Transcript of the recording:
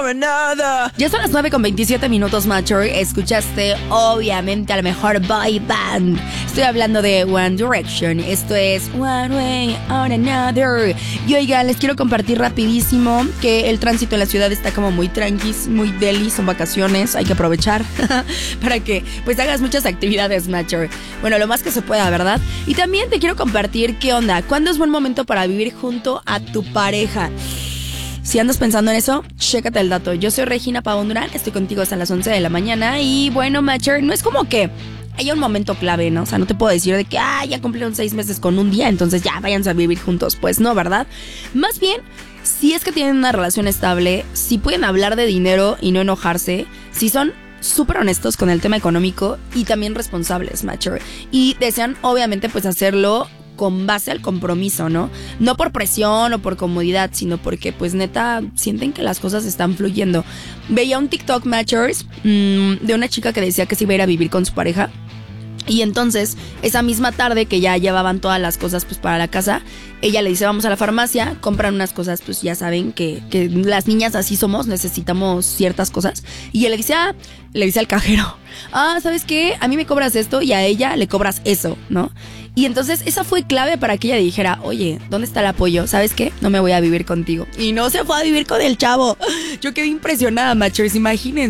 or another. Ya son las 9:27 Macher. Escuchaste, obviamente, a la mejor boy band. Estoy hablando de One Direction. Esto es One Way or Another. Y oigan, les quiero compartir rapidísimo que el tránsito en la ciudad está como muy tranquis, muy deli. Son vacaciones, hay que aprovechar para que pues hagas muchas actividades, Macher. Bueno, lo más que se pueda, ¿verdad? Y también te quiero compartir qué onda. ¿Cuándo es buen momento para vivir junto a tu pareja? Si andas pensando en eso, chécate el dato. Yo soy Regina Pavón Durán, estoy contigo hasta las 11 de la mañana. Y bueno, Macher, no es como que haya un momento clave, ¿no? O sea, no te puedo decir de que ya cumplieron 6 meses con un día, entonces ya váyanse a vivir juntos. Pues no, ¿verdad? Más bien, si es que tienen una relación estable, si pueden hablar de dinero y no enojarse, si son súper honestos con el tema económico y también responsables, Macher. Y desean, obviamente, pues hacerlo con base al compromiso, ¿no? No por presión o por comodidad, sino porque, pues, neta, sienten que las cosas están fluyendo. Veía un TikTok, Matchers, de una chica que decía que se iba a ir a vivir con su pareja. Y entonces, esa misma tarde que ya llevaban todas las cosas pues para la casa, ella le dice, vamos a la farmacia, compran unas cosas, pues ya saben que las niñas así somos, necesitamos ciertas cosas. Y él le dice al cajero, ¿sabes qué? A mí me cobras esto y a ella le cobras eso, ¿no? Y entonces esa fue clave para que ella dijera, oye, ¿dónde está el apoyo? ¿Sabes qué? No me voy a vivir contigo. Y no se fue a vivir con el chavo. Yo quedé impresionada, Machers, imagínense.